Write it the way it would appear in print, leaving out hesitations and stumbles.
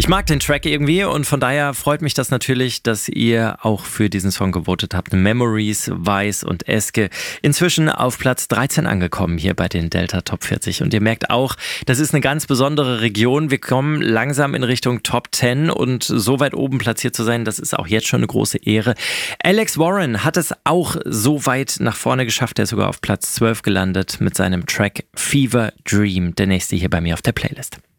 Ich mag den Track irgendwie und von daher freut mich das natürlich, dass ihr auch für diesen Song gewotet habt. Memories, Weiß und Eske. Inzwischen auf Platz 13 angekommen hier bei den Delta Top 40. Und ihr merkt auch, das ist eine ganz besondere Region. Wir kommen langsam in Richtung Top 10 und so weit oben platziert zu sein, das ist auch jetzt schon eine große Ehre. Alex Warren hat es auch so weit nach vorne geschafft. Er ist sogar auf Platz 12 gelandet mit seinem Track Fever Dream. Der nächste hier bei mir auf der Playlist.